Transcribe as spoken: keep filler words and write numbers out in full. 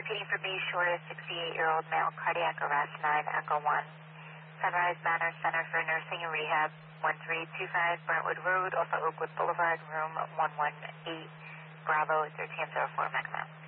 repeating for B Shore, sixty-eight-year-old male, cardiac arrest, nine Echo one. Sunrise Manor Center for Nursing and Rehab, one three two five Brentwood Road, off of Oakwood Boulevard, room one one eight, Bravo thirteen oh four, Macmillan.